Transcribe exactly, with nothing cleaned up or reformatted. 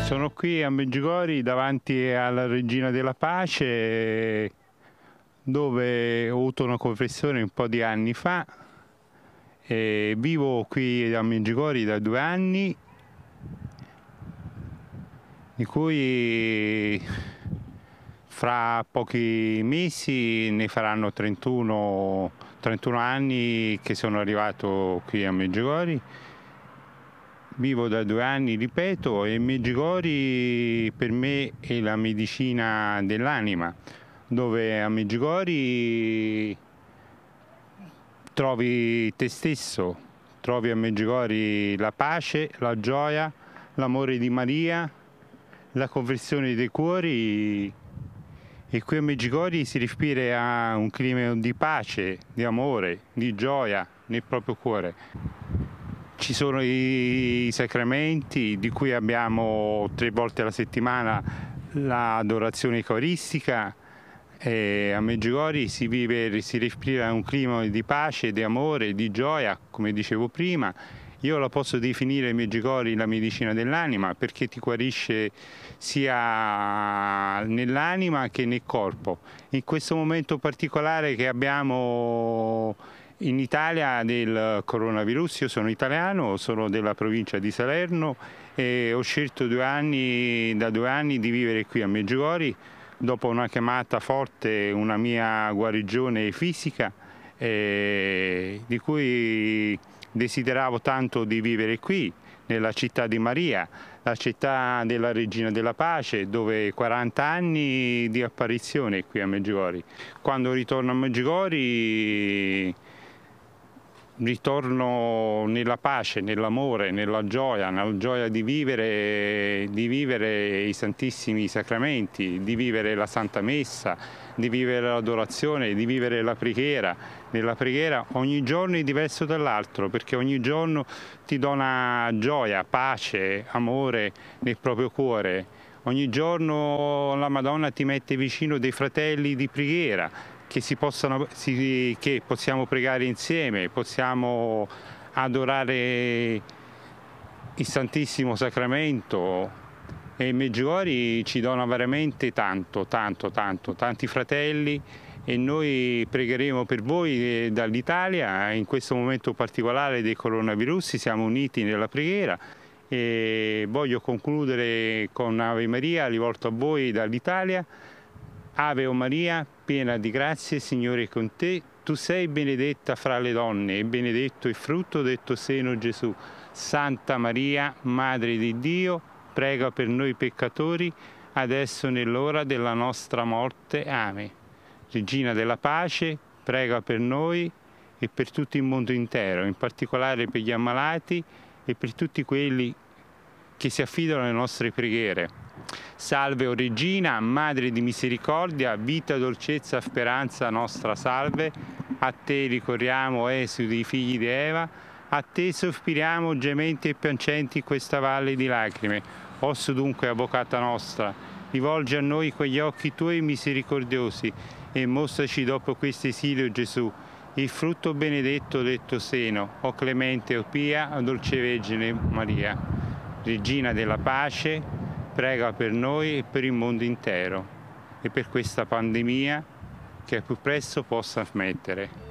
Sono qui a Meggiugori davanti alla Regina della Pace, dove ho avuto una confessione un po' di anni fa. E vivo qui a Meggiugori da due anni, di cui fra pochi mesi ne faranno trentuno, trentuno anni che sono arrivato qui a Meggiugori. Vivo da due anni, ripeto, e Meggiugori per me è la medicina dell'anima, dove a Meggiugori trovi te stesso, trovi a Meggiugori la pace, la gioia, l'amore di Maria, la conversione dei cuori. E qui a Meggiugori si respira un clima di pace, di amore, di gioia nel proprio cuore. Ci sono i sacramenti, di cui abbiamo tre volte alla settimana l'adorazione eucaristica. E a Meggiugori si vive, si respira un clima di pace, di amore, di gioia, come dicevo prima. Io la posso definire Meggiugori la medicina dell'anima, perché ti guarisce sia nell'anima che nel corpo. In questo momento particolare che abbiamo in Italia del coronavirus, io sono italiano, sono della provincia di Salerno e ho scelto due anni, da due anni di vivere qui a Meggiugori dopo una chiamata forte, una mia guarigione fisica, eh, di cui desideravo tanto di vivere qui, nella città di Maria, la città della Regina della Pace, dove quaranta anni di apparizione qui a Meggiugori. Quando ritorno a Meggiugori ritorno nella pace, nell'amore, nella gioia, nella gioia di vivere, di vivere i Santissimi Sacramenti, di vivere la Santa Messa, di vivere l'adorazione, di vivere la preghiera. Nella preghiera ogni giorno è diverso dall'altro, perché ogni giorno ti dona gioia, pace, amore nel proprio cuore. Ogni giorno la Madonna ti mette vicino dei fratelli di preghiera, che, si possano, si, che possiamo pregare insieme, possiamo adorare il Santissimo Sacramento. E Meggiugori ci dona veramente tanto, tanto, tanto, tanti fratelli, e noi pregheremo per voi dall'Italia. In questo momento particolare del coronavirus siamo uniti nella preghiera. E voglio concludere con Ave Maria rivolto a voi dall'Italia. Ave o Maria, piena di grazie, il Signore è con te. Tu sei benedetta fra le donne e benedetto il frutto del tuo seno, Gesù. Santa Maria, Madre di Dio, prega per noi peccatori, adesso e nell'ora della nostra morte. Amen. Regina della Pace, prega per noi e per tutto il mondo intero, in particolare per gli ammalati e per tutti quelli che si affidano alle nostre preghiere. Salve, o Regina, Madre di misericordia, vita, dolcezza, speranza nostra, salve. A te ricorriamo, esuli, figli di Eva, a te sospiriamo, gementi e piangenti in questa valle di lacrime. Osso dunque, avvocata nostra, rivolgi a noi quegli occhi tuoi misericordiosi e mostraci dopo questo esilio, Gesù, il frutto benedetto del tuo seno, o clemente, o pia, o dolce Vergine Maria. Regina della Pace, prega per noi e per il mondo intero e per questa pandemia che al più presto possa smettere.